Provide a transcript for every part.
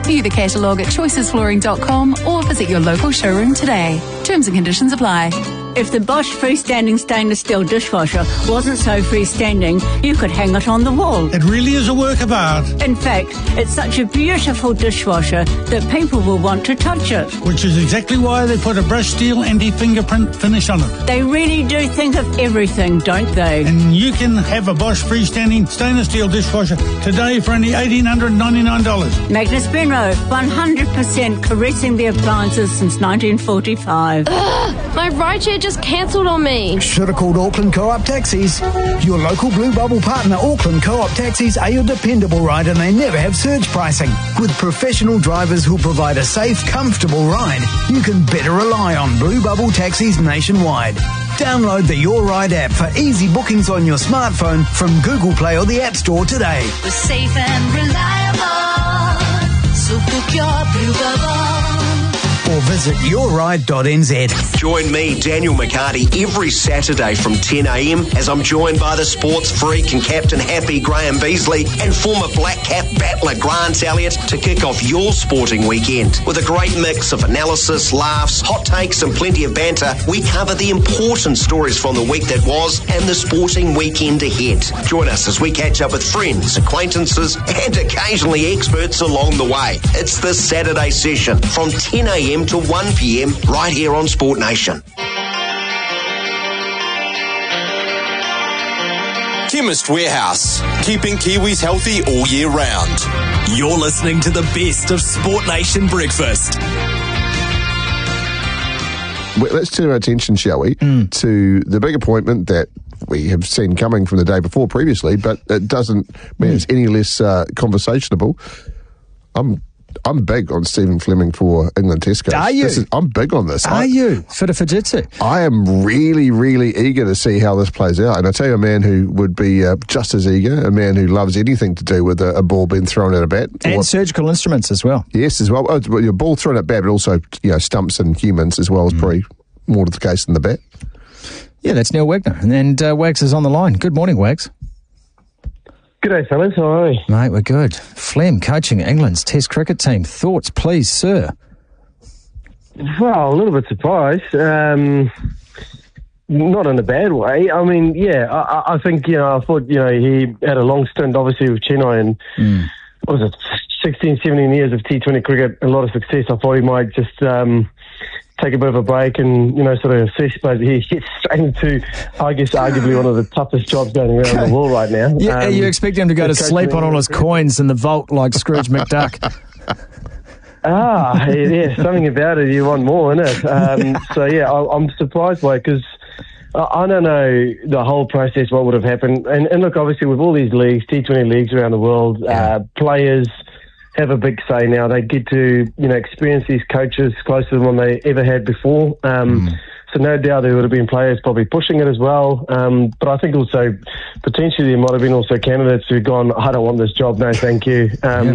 View the catalogue at choicesflooring.com or visit your local showroom today. Terms and conditions apply. If the Bosch freestanding stainless steel dishwasher wasn't so freestanding, you could hang it on the wall. It really is a work of art. In fact, it's such a beautiful dishwasher that people will want to touch it. Which is exactly why they put a brushed steel anti-fingerprint finish on it. They really do think of everything, don't they? And you can have a Bosch freestanding stainless steel dishwasher today for only $1,899. Magnus Benro, 100% caressing the appliances since 1945. My rideshare just cancelled on me. Should have called Auckland Co-op Taxis. Your local Blue Bubble partner, Auckland Co-op Taxis, are your dependable ride, and they never have surge pricing. With professional drivers who'll provide a safe, comfortable ride, you can better rely on Blue Bubble Taxis nationwide. Download the Your Ride app for easy bookings on your smartphone from Google Play or the App Store today. We're safe and reliable, so book your Blue Bubble. Or visit yourride.nz. Join me, Daniel McCarty, every Saturday from 10 a.m. as I'm joined by the sports freak and captain happy Graham Beasley and former Black Cap battler Grant Elliott to kick off your sporting weekend. With a great mix of analysis, laughs, hot takes and plenty of banter, we cover the important stories from the week that was and the sporting weekend ahead. Join us as we catch up with friends, acquaintances and occasionally experts along the way. It's the Saturday session from 10 a.m. to 1 p.m. right here on Sport Nation. Chemist Warehouse, keeping Kiwis healthy all year round. You're listening to the best of Sport Nation breakfast. Well, let's turn our attention, shall we, to the big appointment that we have seen coming from the day before previously, but it doesn't mean it's any less conversationable. I'm big on Stephen Fleming for England Test coach. Are you? I'm big on this. Are you? For the Fujitsu? I am really, really eager to see how this plays out. And I tell you, a man who would be just as eager, a man who loves anything to do with a ball being thrown at a bat. And surgical instruments as well. Yes, as well. Oh, your ball thrown at a bat, but also stumps and humans as well is probably more to the case than the bat. Yeah, that's Neil Wagner. And Wags is on the line. Good morning, Wags. G'day, fellas. How are you? Mate, we're good. Flem coaching England's Test cricket team. Thoughts, please, sir? Well, a little bit surprised. Not in a bad way. I mean, yeah, I think, I thought, he had a long stint, obviously, with Chennai and, 16, 17 years of T20 cricket, a lot of success. I thought he might just take a bit of a break and, sort of assess, but he gets straight into, I guess, arguably one of the toughest jobs going around the world right now. Yeah, you expect him to go to sleep on all his coins in the vault like Scrooge McDuck. Yeah, something about it, you want more, innit? So, yeah, I'm surprised by it because I don't know the whole process, what would have happened. And look, obviously, with all these leagues, T20 leagues around the world, players have a big say now. They get to, experience these coaches closer than they ever had before. So no doubt there would have been players probably pushing it as well. But I think also potentially there might have been also candidates who've gone, I don't want this job, no thank you.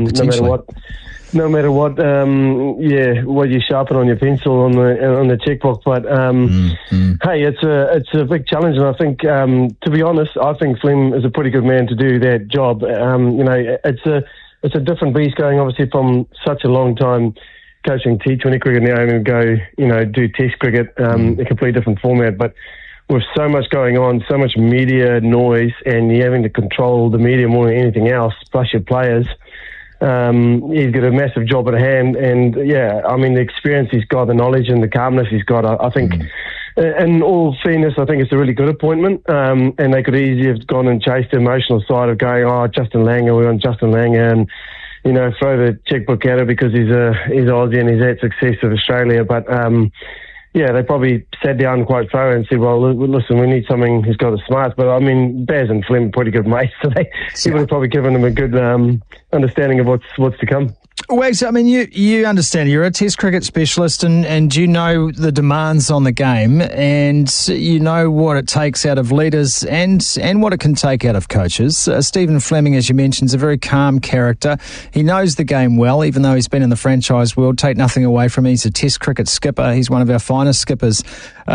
No matter what, what you sharpen on your pencil on the checkbook. But hey, it's a big challenge, and I think, to be honest, I think Flem is a pretty good man to do that job. It's a different beast going, obviously, from such a long time coaching T20 cricket now and go, do Test cricket, a completely different format. But with so much going on, so much media noise, and you having to control the media more than anything else, plus your players, he's got a massive job at hand. And, the experience he's got, the knowledge and the calmness he's got, I think... In all fairness, I think it's a really good appointment, and they could easily have gone and chased the emotional side of going, Justin Langer, we're on Justin Langer, and, throw the checkbook at it because he's Aussie and he's had success with Australia. But, they probably sat down quite thorough and said, well, listen, we need something who's got the smarts. But, Baz and Flem are pretty good mates, so he would have probably given them a good understanding of what's to come. Wags, you understand, you're a Test cricket specialist and you know the demands on the game and you know what it takes out of leaders and what it can take out of coaches. Stephen Fleming, as you mentioned, is a very calm character. He knows the game well, even though he's been in the franchise world. Take nothing away from him. He's a Test cricket skipper. He's one of our finest skippers.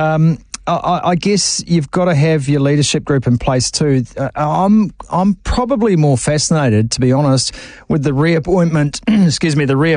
I guess you've got to have your leadership group in place too. I'm probably more fascinated, to be honest, with the reappointment,